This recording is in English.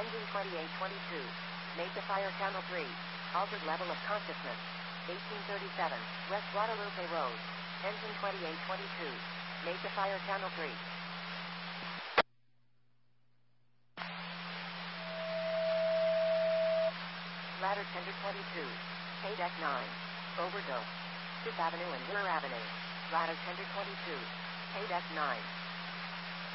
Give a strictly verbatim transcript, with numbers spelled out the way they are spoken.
Engine twenty-eight twenty-two. Made to fire Channel three. Altered level of consciousness. eighteen thirty-seven. West Guadalupe Road. Engine twenty-eight twenty-two. Made to fire Channel three. Ladder Tender twenty-two. Pay Deck nine. Overdose. Fifth Avenue and Muir Avenue. Ladder Tender twenty-two. Pay Deck nine.